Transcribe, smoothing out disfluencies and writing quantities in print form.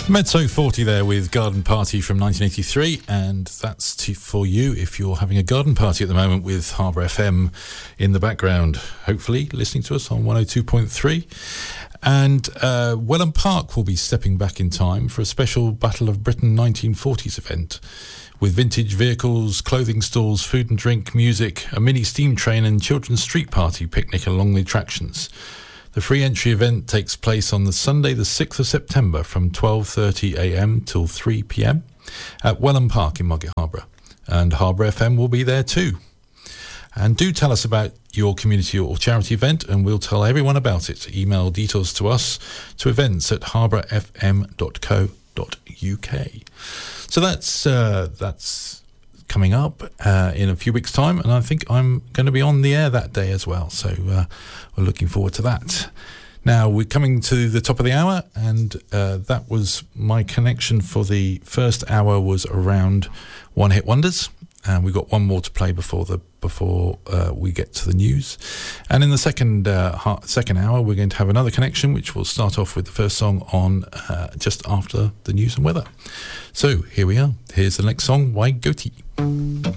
Mezzo 40 there with Garden Party from 1983, and that's for you if you're having a garden party at the moment with Harbour FM in the background, hopefully listening to us on 102.3. And Welham Park will be stepping back in time for a special Battle of Britain 1940s event with vintage vehicles, clothing stalls, food and drink, music, a mini steam train and children's street party picnic along the attractions. The free entry event takes place on the Sunday the 6th of September from 12:30am till 3pm at Welham Park in Market Harborough, and Harbour FM will be there too. And do tell us about your community or charity event and we'll tell everyone about it. Email details to us to events@harbourfm.co.uk. So that's coming up in a few weeks' time, and I think I'm going to be on the air that day as well, so we're looking forward to that. Now we're coming to the top of the hour, and that was my connection for the first hour was around one hit wonders, and we've got one more to play before we get to the news. And in the second hour we're going to have another connection, which will start off with the first song on just after the news and weather. So here we are. Here's the next song, Why Goatee.